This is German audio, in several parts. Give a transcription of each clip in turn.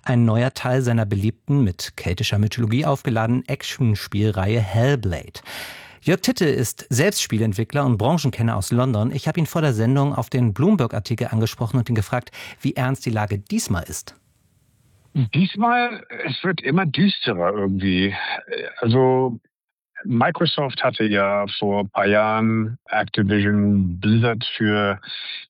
ein neuer Teil seiner beliebten, mit keltischer Mythologie aufgeladenen Actionspielreihe Hellblade. Jörg Titte ist selbst Spieleentwickler und Branchenkenner aus London. Ich habe ihn vor der Sendung auf den Bloomberg-Artikel angesprochen und ihn gefragt, wie ernst die Lage diesmal ist. Diesmal, es wird immer düsterer irgendwie. Also Microsoft hatte ja vor ein paar Jahren Activision Blizzard für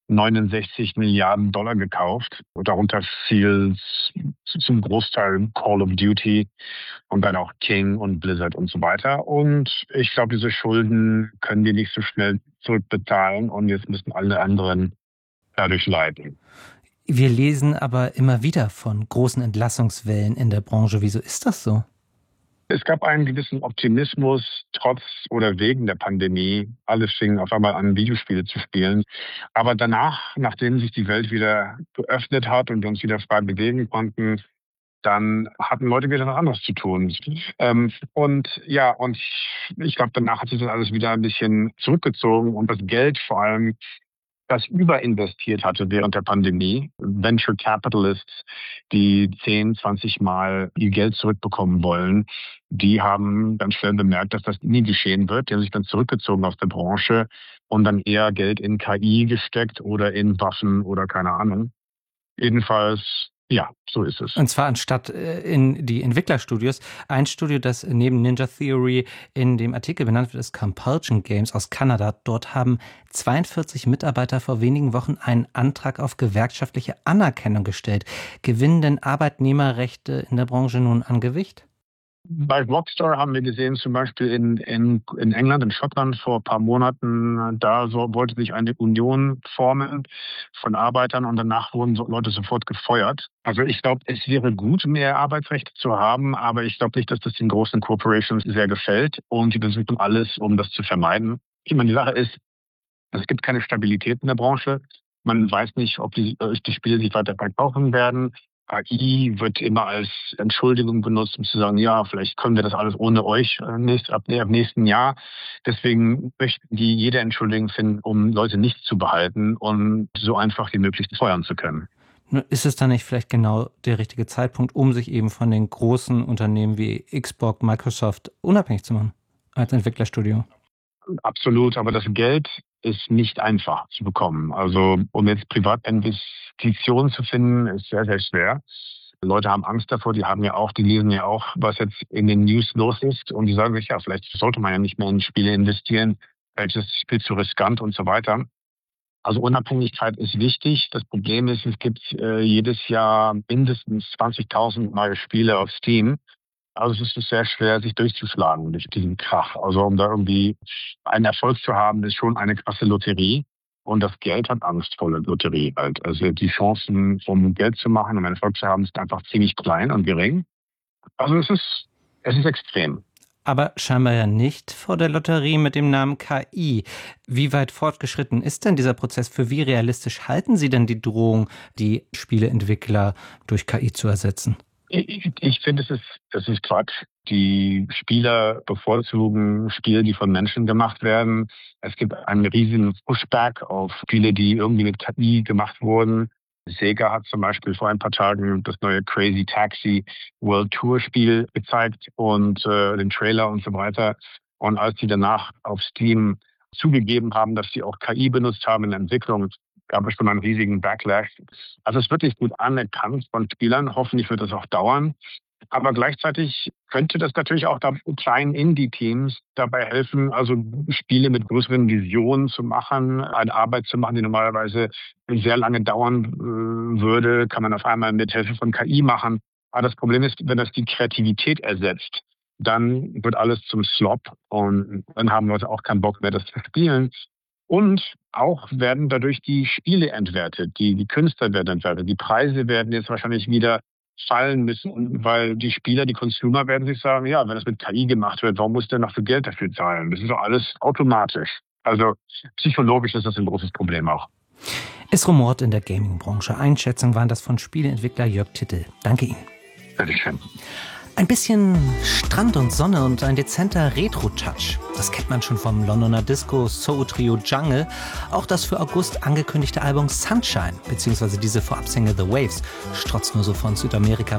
69 Milliarden Dollar gekauft. Und darunter fiel zum Großteil Call of Duty und dann auch King und Blizzard und so weiter. Und ich glaube, diese Schulden können die nicht so schnell zurückbezahlen und jetzt müssen alle anderen dadurch leiden. Wir lesen aber immer wieder von großen Entlassungswellen in der Branche. Wieso ist das so? Es gab einen gewissen Optimismus trotz oder wegen der Pandemie. Alle fingen auf einmal an, Videospiele zu spielen. Aber danach, nachdem sich die Welt wieder geöffnet hat und wir uns wieder frei bewegen konnten, dann hatten Leute wieder was anderes zu tun. Und ich glaube, danach hat sich das alles wieder ein bisschen zurückgezogen und das Geld vor allem, das überinvestiert hatte während der Pandemie. Venture Capitalists, die 10, 20 Mal ihr Geld zurückbekommen wollen, die haben ganz schnell bemerkt, dass das nie geschehen wird. Die haben sich dann zurückgezogen aus der Branche und dann eher Geld in KI gesteckt oder in Waffen oder keine Ahnung. Jedenfalls, ja, so ist es. Und zwar anstatt in die Entwicklerstudios. Ein Studio, das neben Ninja Theory in dem Artikel benannt wird, ist Compulsion Games aus Kanada. Dort haben 42 Mitarbeiter vor wenigen Wochen einen Antrag auf gewerkschaftliche Anerkennung gestellt. Gewinnen denn Arbeitnehmerrechte in der Branche nun an Gewicht? Bei Rockstar haben wir gesehen, zum Beispiel in England, in Schottland vor ein paar Monaten, wollte sich eine Union formen von Arbeitern und danach wurden Leute sofort gefeuert. Also ich glaube, es wäre gut, mehr Arbeitsrechte zu haben, aber ich glaube nicht, dass das den großen Corporations sehr gefällt und die versuchen alles, um das zu vermeiden. Ich meine, die Sache ist, es gibt keine Stabilität in der Branche. Man weiß nicht, ob die Spiele sich weiter verkaufen werden. KI wird immer als Entschuldigung benutzt, um zu sagen, ja, vielleicht können wir das alles ohne euch ab nächsten Jahr. Deswegen möchten die jede Entschuldigung finden, um Leute nicht zu behalten und so einfach wie möglich feuern zu können. Ist es dann nicht vielleicht genau der richtige Zeitpunkt, um sich eben von den großen Unternehmen wie Xbox, Microsoft unabhängig zu machen als Entwicklerstudio? Absolut, aber das Geld ist nicht einfach zu bekommen. Also um jetzt Privatinvestitionen zu finden, ist sehr, sehr schwer. Leute haben Angst davor, die lesen ja auch, was jetzt in den News los ist und die sagen sich, ja, vielleicht sollte man ja nicht mehr in Spiele investieren, vielleicht ist das Spiel zu riskant und so weiter. Also Unabhängigkeit ist wichtig. Das Problem ist, es gibt jedes Jahr mindestens 20.000 neue Spiele auf Steam. Also es ist sehr schwer, sich durchzuschlagen durch diesen Krach. Also um da irgendwie einen Erfolg zu haben, ist schon eine krasse Lotterie. Und das Geld hat Angst vor der Lotterie halt. Also die Chancen, um Geld zu machen, um einen Erfolg zu haben, ist einfach ziemlich klein und gering. Also es ist extrem. Aber scheinbar ja nicht vor der Lotterie mit dem Namen KI. Wie weit fortgeschritten ist denn dieser Prozess? Für wie realistisch halten Sie denn die Drohung, die Spieleentwickler durch KI zu ersetzen? Ich finde, das ist Quatsch. Die Spieler bevorzugen Spiele, die von Menschen gemacht werden. Es gibt einen riesigen Pushback auf Spiele, die irgendwie mit KI gemacht wurden. Sega hat zum Beispiel vor ein paar Tagen das neue Crazy Taxi World Tour Spiel gezeigt und den Trailer und so weiter. Und als die danach auf Steam zugegeben haben, dass sie auch KI benutzt haben in der Entwicklung, gab es schon einen riesigen Backlash. Also es wird nicht gut anerkannt von Spielern. Hoffentlich wird das auch dauern. Aber gleichzeitig könnte das natürlich auch kleinen Indie-Teams dabei helfen, also Spiele mit größeren Visionen zu machen, eine Arbeit zu machen, die normalerweise sehr lange dauern würde, kann man auf einmal mit Hilfe von KI machen. Aber das Problem ist, wenn das die Kreativität ersetzt, dann wird alles zum Slop und dann haben Leute auch keinen Bock mehr, das zu spielen. Und auch werden dadurch die Spiele entwertet, die Künstler werden entwertet, die Preise werden jetzt wahrscheinlich wieder fallen müssen, weil die Spieler, die Consumer werden sich sagen, ja, wenn das mit KI gemacht wird, warum muss der noch so Geld dafür zahlen? Das ist doch alles automatisch. Also psychologisch ist das ein großes Problem auch. Es rumort in der Gaming-Branche. Einschätzungen waren das von Spieleentwickler Jörg Titte. Danke Ihnen. Bitteschön. Ein bisschen Strand und Sonne und ein dezenter Retro-Touch. Das kennt man schon vom Londoner Disco-Soul-Trio Jungle. Auch das für August angekündigte Album Sunshine, beziehungsweise diese Vorabsingle The Waves, strotzt nur so von Südamerika